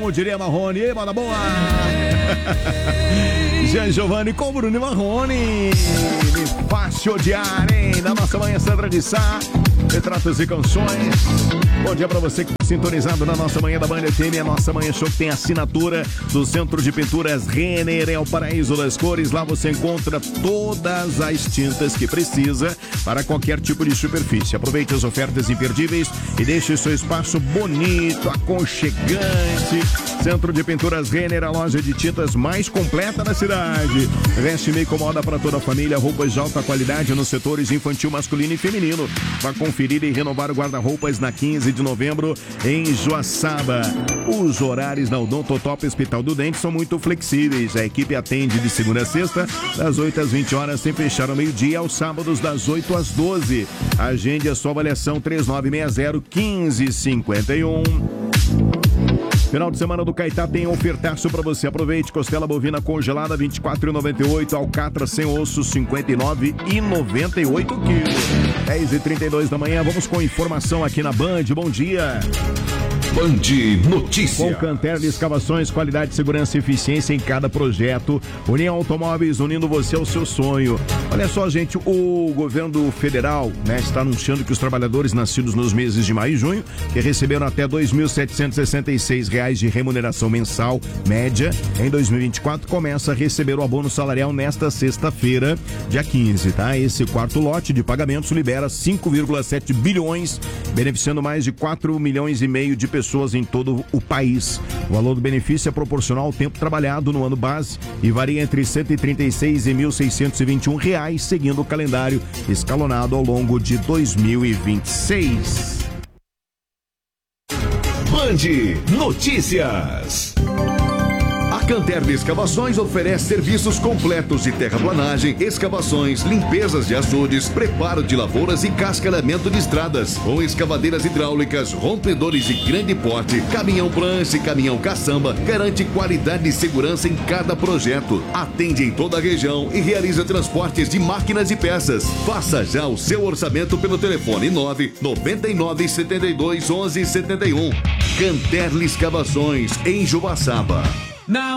como diria Marrone. Ei, banda boa! Jean Giovanni com Bruno Marrone. Fácil odiar, hein? Da nossa manhã, Sandra de Sá. Retratos e canções. Bom dia pra você que está sintonizado na nossa manhã da Band FM. A nossa manhã show que tem assinatura do Centro de Pinturas Renner, é o paraíso das cores. Lá você encontra todas as tintas que precisa para qualquer tipo de superfície. Aproveite as ofertas imperdíveis e deixe seu espaço bonito, aconchegante. Centro de Pinturas Renner, a loja de tintas mais completa da cidade. Veste meio moda para toda a família, roupas de alta qualidade nos setores infantil, masculino e feminino. Vá conferir e renovar o guarda-roupas na 15 de novembro em Joaçaba. Os horários na Odontotop Hospital do Dente são muito flexíveis. A equipe atende de segunda a sexta, das 8 às 20 horas, sem fechar ao meio-dia, aos sábados das 8 às 12. Agende a sua avaliação 3960-1551. Final de semana do Caetá tem ofertaço para você. Aproveite: costela bovina congelada R$ 24,98, alcatra sem osso R$ 59,98 quilos. 10h32 da manhã, vamos com informação aqui na Band. Bom dia. Band Notícias. Com Canterli Escavações, qualidade, segurança e eficiência em cada projeto. União Automóveis, unindo você ao seu sonho. Olha só, gente, o governo federal, está anunciando que os trabalhadores nascidos nos meses de maio e junho, que receberam até R$ 2.766 de remuneração mensal média, em 2024, começa a receber o abono salarial nesta sexta-feira, dia 15, tá? Esse quarto lote de pagamentos libera 5,7 bilhões, beneficiando mais de 4 milhões e meio de pessoas em todo o país. O valor do benefício é proporcional ao tempo trabalhado no ano base e varia entre R$ 136 e R$ 1.621, seguindo o calendário escalonado ao longo de 2026. Band Notícias. A Canterli Escavações oferece serviços completos de terraplanagem, escavações, limpezas de açudes, preparo de lavouras e cascalhamento de estradas, com escavadeiras hidráulicas, rompedores de grande porte, caminhão prancha e caminhão caçamba, garante qualidade e segurança em cada projeto. Atende em toda a região e realiza transportes de máquinas e peças. Faça já o seu orçamento pelo telefone 999 72 11 71. Canterli Escavações, em Joaçaba. Não.